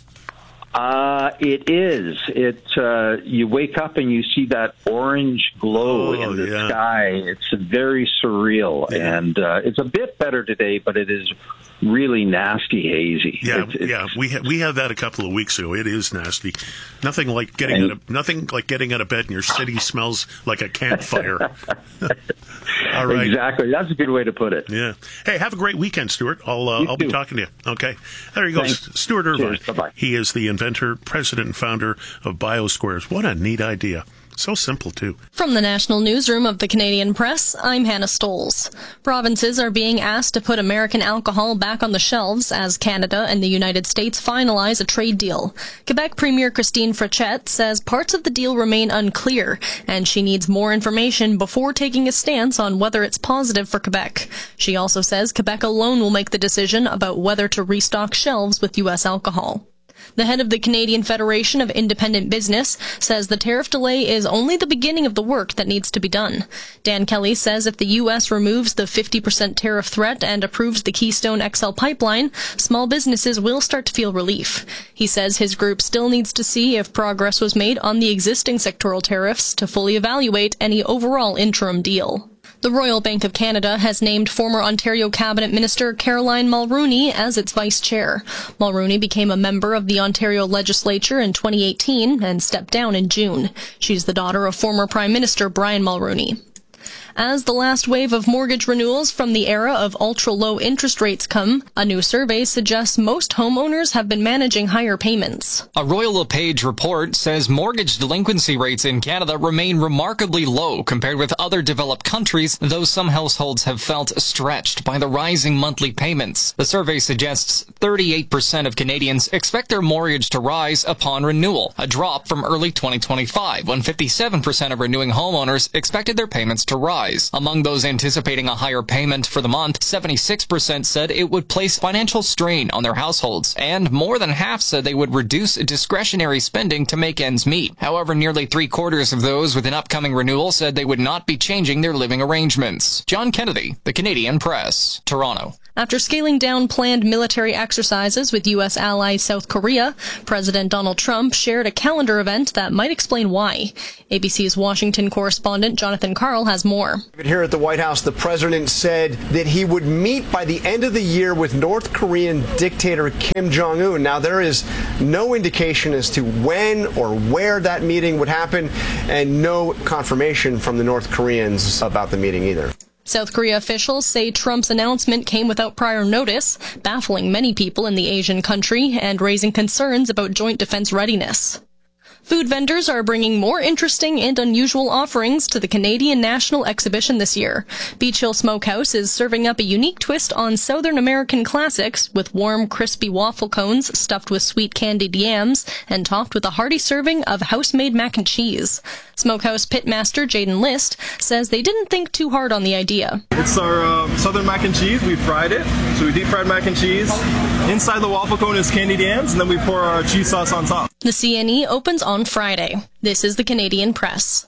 Uh, it is. It. Uh, you wake up and you see that orange glow oh, in the yeah. sky. It's very surreal, yeah. and uh, it's a bit better today, but it is really nasty hazy. Yeah, it's, it's, yeah. We ha- we had that a couple of weeks ago. It is nasty. Nothing like getting and, out of nothing like getting out of bed and your city smells like a campfire. All right. Exactly. That's a good way to put it. Yeah. Hey, have a great weekend, Stuart. I'll uh, I'll too. be talking to you. Okay. There you go, Thanks. Stuart Irvine. Cheers. Bye-bye. He is the inventor, president, and founder of BioSquares. What a neat idea. So simple, too. From the National Newsroom of the Canadian Press, I'm Hannah Stoles. Provinces are being asked to put American alcohol back on the shelves as Canada and the United States finalize a trade deal. Quebec Premier Christine Frechette says parts of the deal remain unclear, and she needs more information before taking a stance on whether it's positive for Quebec. She also says Quebec alone will make the decision about whether to restock shelves with U S alcohol. The head of the Canadian Federation of Independent Business says the tariff delay is only the beginning of the work that needs to be done. Dan Kelly says if the U S removes the fifty percent tariff threat and approves the Keystone X L pipeline, small businesses will start to feel relief. He says his group still needs to see if progress was made on the existing sectoral tariffs to fully evaluate any overall interim deal. The Royal Bank of Canada has named former Ontario Cabinet Minister Caroline Mulroney as its vice chair. Mulroney became a member of the Ontario Legislature in twenty eighteen and stepped down in June. She's the daughter of former Prime Minister Brian Mulroney. As the last wave of mortgage renewals from the era of ultra-low interest rates come, a new survey suggests most homeowners have been managing higher payments. A Royal LePage report says mortgage delinquency rates in Canada remain remarkably low compared with other developed countries, though some households have felt stretched by the rising monthly payments. The survey suggests thirty-eight percent of Canadians expect their mortgage to rise upon renewal, a drop from early twenty twenty-five, when fifty-seven percent of renewing homeowners expected their payments to rise. Among those anticipating a higher payment for the month, seventy-six percent said it would place financial strain on their households, and more than half said they would reduce discretionary spending to make ends meet. However, nearly three-quarters of those with an upcoming renewal said they would not be changing their living arrangements. John Kennedy, The Canadian Press, Toronto. After scaling down planned military exercises with U S ally South Korea, President Donald Trump shared a calendar event that might explain why. A B C's Washington correspondent Jonathan Karl has more. Here at the White House, the president said that he would meet by the end of the year with North Korean dictator Kim Jong-un. Now, there is no indication as to when or where that meeting would happen, and no confirmation from the North Koreans about the meeting either. South Korea officials say Trump's announcement came without prior notice, baffling many people in the Asian country and raising concerns about joint defense readiness. Food vendors are bringing more interesting and unusual offerings to the Canadian National Exhibition this year. Beach Hill Smokehouse is serving up a unique twist on Southern American classics with warm, crispy waffle cones stuffed with sweet candied yams and topped with a hearty serving of house-made mac and cheese. Smokehouse pitmaster Jaden List says they didn't think too hard on the idea. It's our uh, Southern mac and cheese. We fried it, so we deep fried mac and cheese. Inside the waffle cone is candied yams, and then we pour our cheese sauce on top. The C N E opens on Friday. This is the Canadian Press.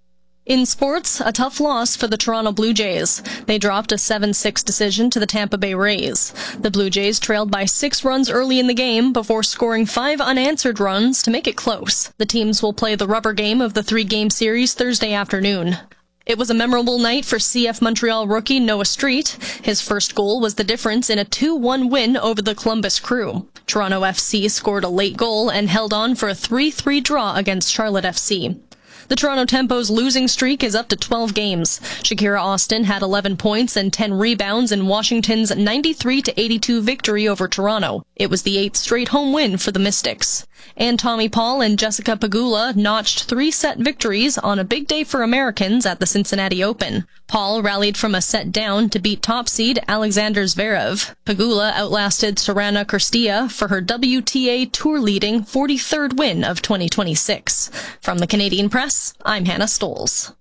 In sports, a tough loss for the Toronto Blue Jays. They dropped a seven six decision to the Tampa Bay Rays. The Blue Jays trailed by six runs early in the game before scoring five unanswered runs to make it close. The teams will play the rubber game of the three-game series Thursday afternoon. It was a memorable night for C F Montreal rookie Noah Street. His first goal was the difference in a two one win over the Columbus Crew. Toronto F C scored a late goal and held on for a three three draw against Charlotte F C. The Toronto Tempo's losing streak is up to twelve games. Shakira Austin had eleven points and ten rebounds in Washington's ninety-three to eighty-two victory over Toronto. It was the eighth straight home win for the Mystics. And Tommy Paul and Jessica Pegula notched three set victories on a big day for Americans at the Cincinnati Open. Paul rallied from a set down to beat top seed Alexander Zverev. Pegula outlasted Sorana Cîrstea for her W T A tour-leading forty-third win of twenty twenty-six. From the Canadian Press, I'm Hannah Stoles.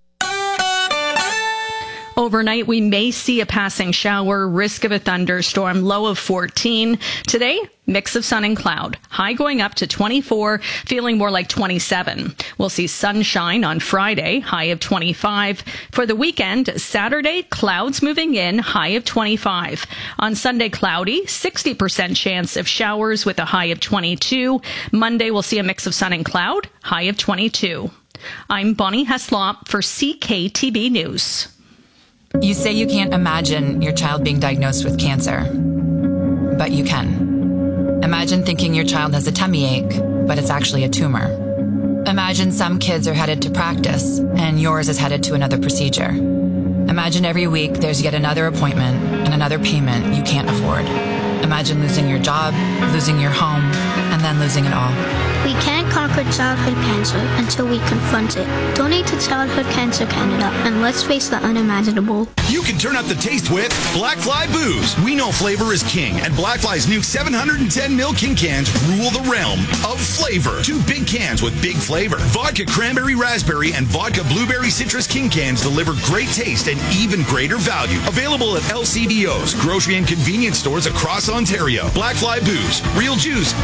Overnight, we may see a passing shower, risk of a thunderstorm, low of fourteen. Today, mix of sun and cloud. High going up to twenty-four, feeling more like twenty-seven. We'll see sunshine on Friday, high of twenty-five. For the weekend, Saturday, clouds moving in, high of twenty-five. On Sunday, cloudy, sixty percent chance of showers with a high of twenty-two. Monday, we'll see a mix of sun and cloud, high of twenty-two. I'm Bonnie Heslop for C K T B News. You say you can't imagine your child being diagnosed with cancer, but you can. Imagine thinking your child has a tummy ache, but it's actually a tumor. Imagine some kids are headed to practice, and yours is headed to another procedure. Imagine every week there's yet another appointment and another payment you can't afford. Imagine losing your job, losing your home, and then losing it all. We can't conquer childhood cancer until we confront it. Donate to Childhood Cancer Canada, and let's face the unimaginable. You can turn up the taste with Black Fly Booze. We know flavor is king, and Black Fly's new seven hundred ten milliliter King cans rule the realm of flavor. Two big cans with big flavor. Vodka Cranberry Raspberry and Vodka Blueberry Citrus King cans deliver great taste and even greater value. Available at L C B Os, grocery and convenience stores across Ontario. Black Fly Booze. Real juice, seven percent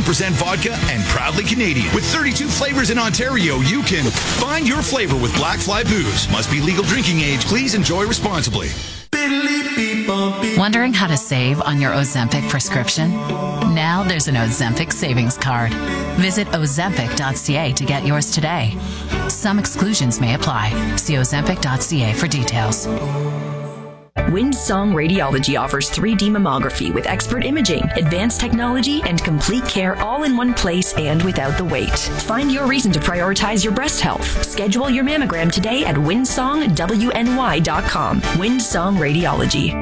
percent vodka and proudly Canadian. With thirty-two flavors in Ontario, you can find your flavor with Black Fly Booze. Must be legal drinking age. Please enjoy responsibly. Wondering how to save on your Ozempic prescription? Now there's an Ozempic savings card. Visit ozempic dot c a to get yours today. Some exclusions may apply. See ozempic dot c a for details. Windsong Radiology offers three D mammography with expert imaging, advanced technology, and complete care all in one place and without the wait. Find your reason to prioritize your breast health. Schedule your mammogram today at windsong w n y dot com. Windsong Radiology.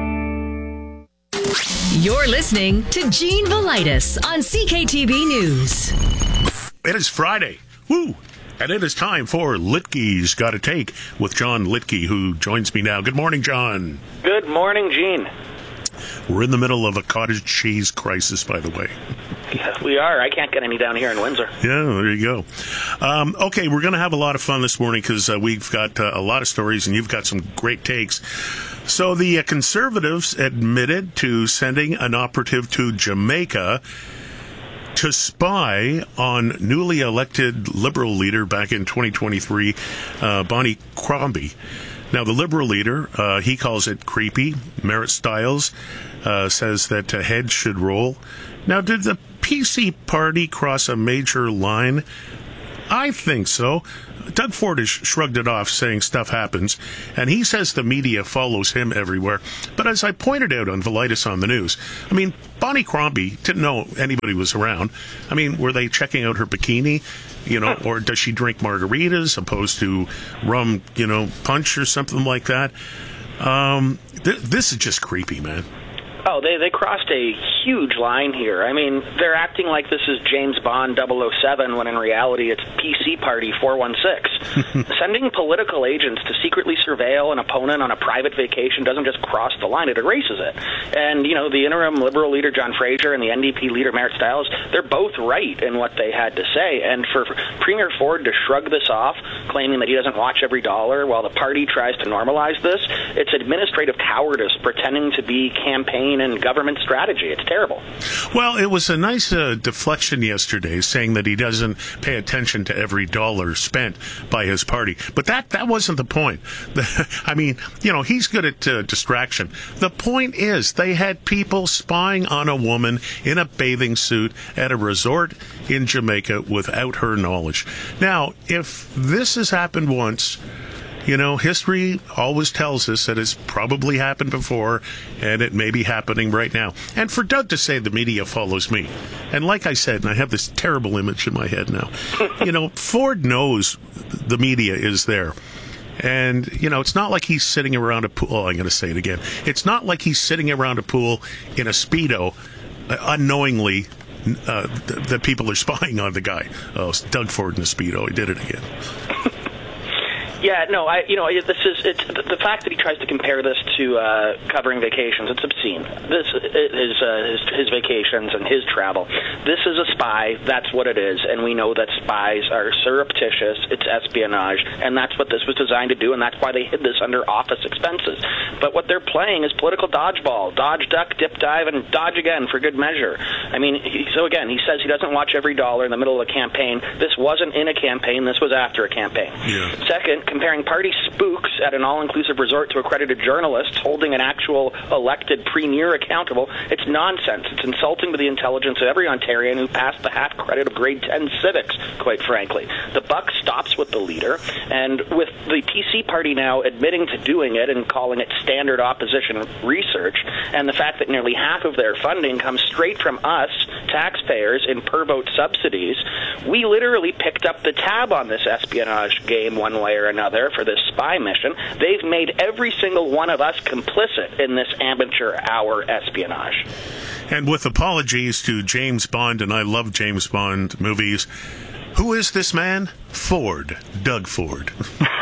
You're listening to Gene Velitis on C K T V News. It is Friday. Woo! And it is time for Litke's Gotta Take with John Litke, who joins me now. Good morning, John. Good morning, Gene. We're in the middle of a cottage cheese crisis, by the way. Yeah, we are. I can't get any down here in Windsor. Yeah, there you go. Um, okay, we're going to have a lot of fun this morning because uh, we've got uh, a lot of stories and you've got some great takes. So the uh, Conservatives admitted to sending an operative to Jamaica to spy on newly elected Liberal leader back in twenty twenty-three, uh, Bonnie Crombie. Now, the Liberal leader, uh, he calls it creepy. Merritt Stiles uh, says that uh, heads should roll. Now, did the P C party cross a major line? I think so. Doug Ford has shrugged it off, saying stuff happens, and he says the media follows him everywhere. But as I pointed out on Velitis on the News, I mean, Bonnie Crombie didn't know anybody was around. I mean, were they checking out her bikini? You know, or does she drink margaritas opposed to rum, you know, punch or something like that? Um, th- this is just creepy, man. Oh, they they crossed a huge line here. I mean, they're acting like this is James Bond double oh seven when in reality it's P C Party four one six. Sending political agents to secretly surveil an opponent on a private vacation doesn't just cross the line, it erases it. And, you know, the interim Liberal leader John Fraser and the N D P leader Merritt Stiles, they're both right in what they had to say. And for Premier Ford to shrug this off, claiming that he doesn't watch every dollar while the party tries to normalize this, it's administrative cowardice pretending to be campaign and government strategy. It's terrible. Well, it was a nice uh, deflection yesterday, saying that he doesn't pay attention to every dollar spent by his party. But that, that wasn't the point. The, I mean, you know, he's good at uh, distraction. The point is they had people spying on a woman in a bathing suit at a resort in Jamaica without her knowledge. Now, if this has happened once, you know, history always tells us that it's probably happened before, and it may be happening right now. And for Doug to say the media follows me, and like I said, and I have this terrible image in my head now, you know, Ford knows the media is there. And, you know, it's not like he's sitting around a pool. Oh, I'm going to say it again. It's not like he's sitting around a pool in a Speedo uh, unknowingly uh, th- that people are spying on the guy. Oh, it's Doug Ford in a Speedo. He did it again. Yeah, no, I, you know, this is it's the fact that he tries to compare this to uh, covering vacations. It's obscene. This is uh, his, his vacations and his travel. This is a spy. That's what it is, and we know that spies are surreptitious. It's espionage, and that's what this was designed to do, and that's why they hid this under office expenses. But what they're playing is political dodgeball: dodge, duck, dip, dive, and dodge again for good measure. I mean, he, so again, he says he doesn't watch every dollar in the middle of a campaign. This wasn't in a campaign. This was after a campaign. Yeah. Second, comparing party spooks at an all-inclusive resort to accredited journalists holding an actual elected premier accountable, it's nonsense. It's insulting to the intelligence of every Ontarian who passed the half credit of grade ten civics, quite frankly. The buck stops with the leader, and with the P C party now admitting to doing it and calling it standard opposition research, and the fact that nearly half of their funding comes straight from us, taxpayers, in per-vote subsidies, we literally picked up the tab on this espionage game one way or another for this spy mission. They've made every single one of us complicit in this amateur hour espionage. And with apologies to James Bond, and I love James Bond movies, who is this man? Ford. Doug Ford.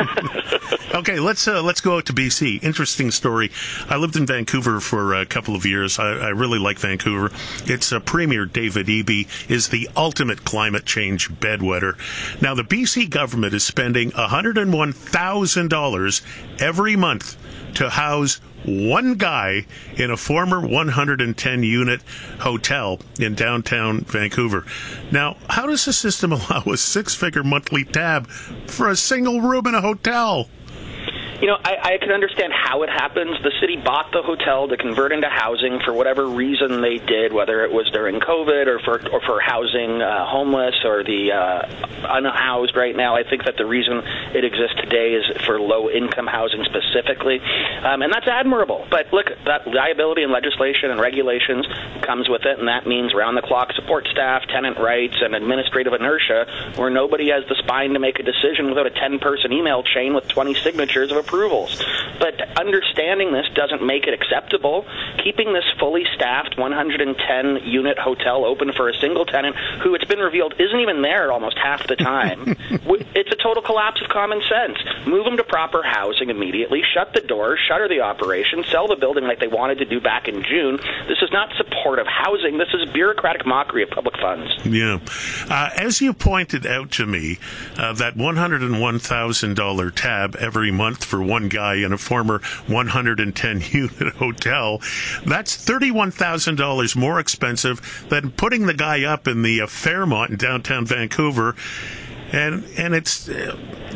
Okay, let's uh, let's go out to B C. Interesting story. I lived in Vancouver for a couple of years. I, I really like Vancouver. Its uh, Premier David Eby is the ultimate climate change bedwetter. Now, the B C government is spending one hundred one thousand dollars every month to house one guy in a former one hundred ten unit hotel in downtown Vancouver. Now, how does the system allow a six-figure monthly tab for a single room in a hotel? You know, I, I can understand how it happens. The city bought the hotel to convert into housing for whatever reason they did, whether it was during COVID or for or for housing uh, homeless or the uh, unhoused right now. I think that the reason it exists today is for low-income housing specifically, um, and that's admirable. But look, that liability and legislation and regulations comes with it, and that means round-the-clock support staff, tenant rights, and administrative inertia, where nobody has the spine to make a decision without a ten-person email chain with twenty signatures of approvals. But understanding this doesn't make it acceptable. Keeping this fully staffed one hundred ten unit hotel open for a single tenant who, it's been revealed, isn't even there almost half the time, it's a total collapse of common sense. Move them to proper housing immediately, shut the doors, shutter the operation, sell the building like they wanted to do back in June. This is not supportive housing. This is bureaucratic mockery of public funds. Yeah. Uh, as you pointed out to me, uh, that one hundred one thousand dollars tab every month for one guy in a former one hundred ten unit hotel, that's thirty-one thousand dollars more expensive than putting the guy up in the uh, Fairmont in downtown Vancouver. And and it's, uh,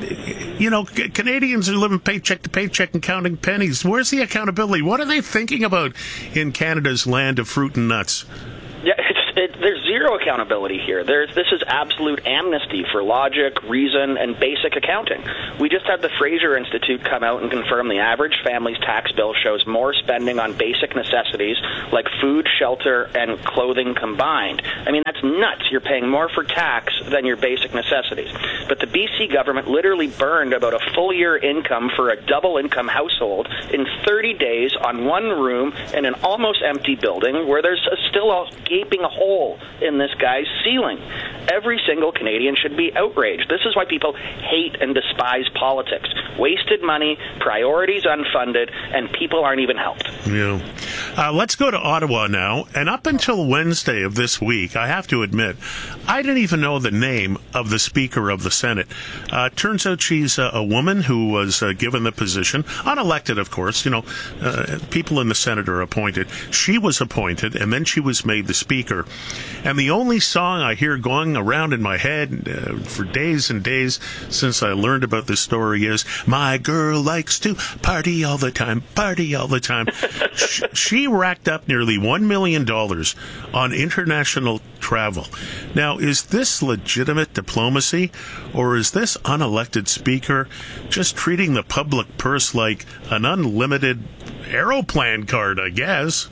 you know, c- Canadians are living paycheck to paycheck and counting pennies. Where's the accountability? What are they thinking about in Canada's land of fruit and nuts? Yeah, it's, it, there's zero accountability here. There's, this is absolute amnesty for logic, reason, and basic accounting. We just had the Fraser Institute come out and confirm the average family's tax bill shows more spending on basic necessities like food, shelter, and clothing combined. I mean, that's nuts. You're paying more for tax than your basic necessities. But the B C government literally burned about a full year income for a double-income household in thirty days on one room in an almost empty building where there's a, still a gaping hole in this guy's ceiling. Every single Canadian should be outraged. This is why people hate and despise politics. Wasted money, priorities unfunded, and people aren't even helped. Yeah. Uh, let's go to Ottawa now. And up until Wednesday of this week, I have to admit, I didn't even know the name of the Speaker of the Senate. Uh, turns out she's a, a woman who was uh, given the position, unelected, of course. You know, uh, people in the Senate are appointed. She was appointed, and then she was made the Speaker. And the only song I hear going around in my head uh, for days and days since I learned about this story is, "My girl likes to party all the time, party all the time." she, she racked up nearly one million dollars on international travel. Now, is this legitimate diplomacy, or is this unelected speaker just treating the public purse like an unlimited Aeroplan card, I guess?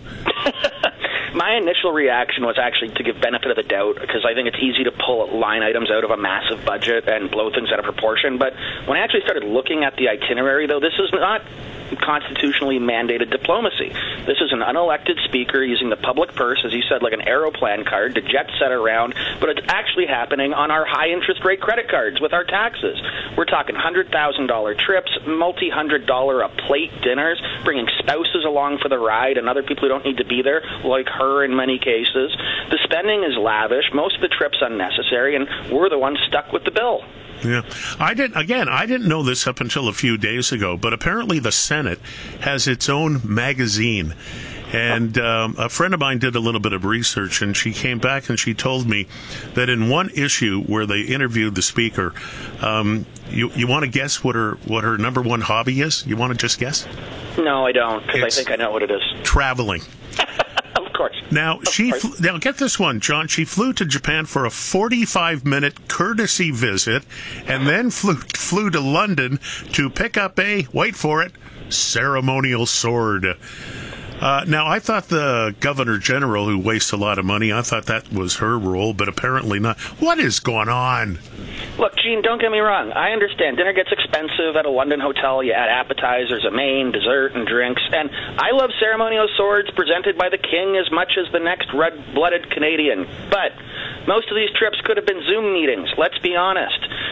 My initial reaction was actually to give benefit of the doubt, because I think it's easy to pull line items out of a massive budget and blow things out of proportion. But when I actually started looking at the itinerary, though, this is not constitutionally mandated diplomacy. This is an unelected speaker using the public purse, as you said, like an Aeroplan card to jet set around, but it's actually happening on our high interest rate credit cards with our taxes. We're talking one hundred thousand dollars trips, multi-hundred dollar a plate dinners, bringing spouses along for the ride and other people who don't need to be there, like her in many cases. The spending is lavish, most of the trips unnecessary, and we're the ones stuck with the bill. Yeah, I didn't. Again, I didn't know this up until a few days ago. But apparently, the Senate has its own magazine, and um, a friend of mine did a little bit of research, and she came back and she told me that in one issue where they interviewed the speaker, um, you you want to guess what her what her number one hobby is? You want to just guess? No, I don't, because I think I know what it is. Traveling. Of course. Now, she fl- now get this one, John. She flew to Japan for a forty-five minute courtesy visit and then flew flew to London to pick up a, wait for it, ceremonial sword. Uh, now, I thought the Governor General, who wastes a lot of money, I thought that was her role, but apparently not. What is going on? Look, Gene, don't get me wrong. I understand dinner gets expensive at a London hotel. You add appetizers, a main, dessert, and drinks. And I love ceremonial swords presented by the king as much as the next red-blooded Canadian. But most of these trips could have been Zoom meetings, let's be honest.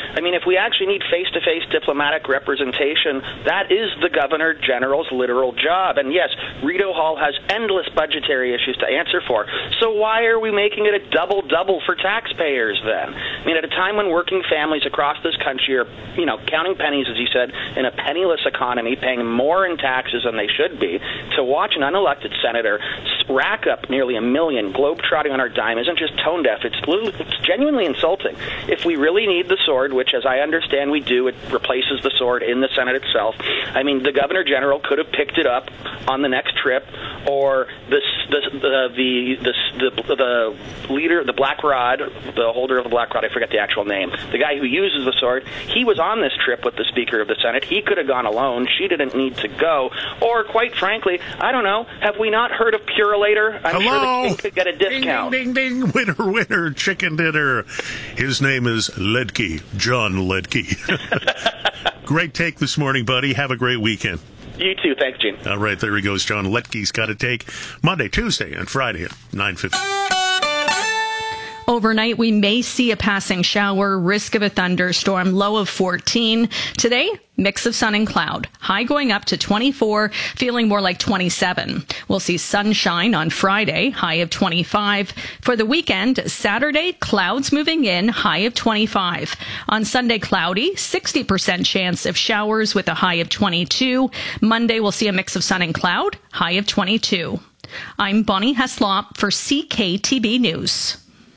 I mean, if we actually need face-to-face diplomatic representation, that is the Governor General's literal job. And yes, Rideau Hall has endless budgetary issues to answer for. So why are we making it a double-double for taxpayers then? I mean, at a time when working families across this country are, you know, counting pennies, as you said, in a penniless economy, paying more in taxes than they should be, to watch an unelected senator rack up nearly a million globe-trotting on our dime isn't just tone deaf, it's, it's genuinely insulting. If we really need the sword, which as I understand we do, it replaces the sword in the Senate itself, I mean, the Governor General could have picked it up on the next trip, or the the the the, the, the, the leader, the Black Rod, the holder of the Black Rod, I forget the actual name, the guy who uses the sword, he was on this trip with the Speaker of the Senate. He could have gone alone. She didn't need to go. Or, quite frankly, I don't know, have we not heard of Purolator? I'm Hello? sure the king could get a discount. Ding, ding, ding, winner, winner, chicken dinner. His name is Ledke, John Ledke. Great take this morning, buddy. Have a great weekend. You too. Thanks, Gene. All right, there he goes. John Letke's got a take Monday, Tuesday, and Friday at nine fifty. Overnight, we may see a passing shower, risk of a thunderstorm, low of fourteen. Today, mix of sun and cloud. High going up to twenty-four, feeling more like twenty-seven. We'll see sunshine on Friday, high of twenty-five. For the weekend, Saturday, clouds moving in, high of twenty-five. On Sunday, cloudy, sixty percent chance of showers with a high of twenty-two. Monday, we'll see a mix of sun and cloud, high of twenty-two. I'm Bonnie Heslop for C K T B News.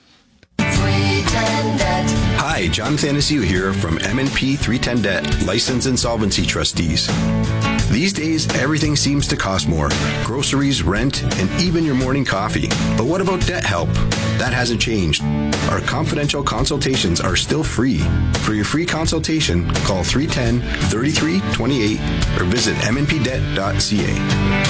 Hi, John Thanasiu here from M and P three ten Debt, License Insolvency Trustees. These days, everything seems to cost more. Groceries, rent, and even your morning coffee. But what about debt help? That hasn't changed. Our confidential consultations are still free. For your free consultation, call three one zero, three three two eight or visit m n p debt dot c a.